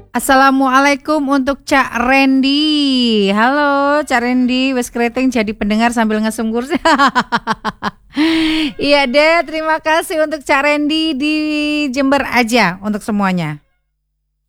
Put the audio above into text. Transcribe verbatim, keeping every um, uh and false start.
Assalamualaikum untuk Cak Randy. Halo Cak Randy, wes keriting jadi pendengar sambil ngesum kursi. Iya deh, terima kasih untuk Cak Randy di Jember aja untuk semuanya.